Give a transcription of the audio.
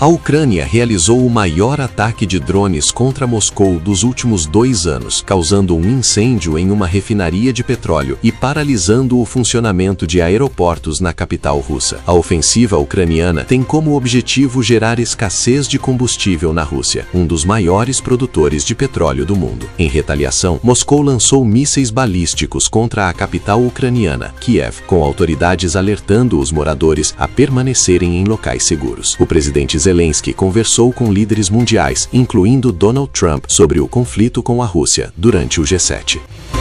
A Ucrânia realizou o maior ataque de drones contra Moscou dos últimos 2 anos, causando um incêndio em uma refinaria de petróleo e paralisando o funcionamento de aeroportos na capital russa. A ofensiva ucraniana tem como objetivo gerar escassez de combustível na Rússia, um dos maiores produtores de petróleo do mundo. Em retaliação, Moscou lançou mísseis balísticos contra a capital ucraniana, Kiev, com autoridades alertando os moradores a permanecerem em locais seguros. O presidente Zelensky conversou com líderes mundiais, incluindo Donald Trump, sobre o conflito com a Rússia durante o G7.